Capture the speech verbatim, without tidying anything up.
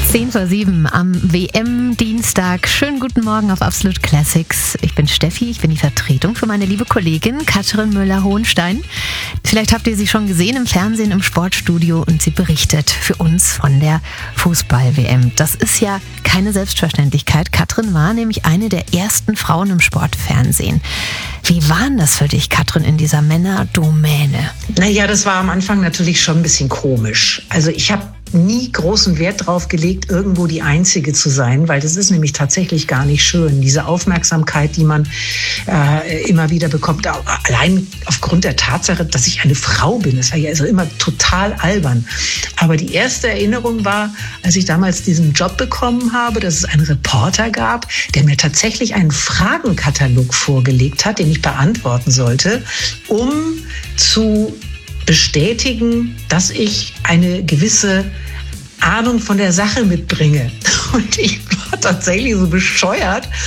zehn vor sieben am W M-Dienstag. Schönen guten Morgen auf Absolute Classics. Ich bin Steffi, ich bin die Vertretung für meine liebe Kollegin Katrin Müller-Hohenstein. Vielleicht habt ihr sie schon gesehen im Fernsehen, im Sportstudio und sie berichtet für uns von der Fußball-W M. Das ist ja keine Selbstverständlichkeit. Katrin war nämlich eine der ersten Frauen im Sportfernsehen. Wie war denn das für dich, Katrin, in dieser Männerdomäne? Naja, das war am Anfang natürlich schon ein bisschen komisch. Also ich habe nie großen Wert drauf gelegt, irgendwo die Einzige zu sein, weil das ist nämlich tatsächlich gar nicht schön. Diese Aufmerksamkeit, die man äh, immer wieder bekommt, allein aufgrund der Tatsache, dass ich eine Frau bin, das war ja also immer total albern. Aber die erste Erinnerung war, als ich damals diesen Job bekommen habe, dass es einen Reporter gab, der mir tatsächlich einen Fragenkatalog vorgelegt hat, den ich beantworten sollte, um zu bestätigen, dass ich eine gewisse Ahnung von der Sache mitbringe. Und ich war tatsächlich so bescheuert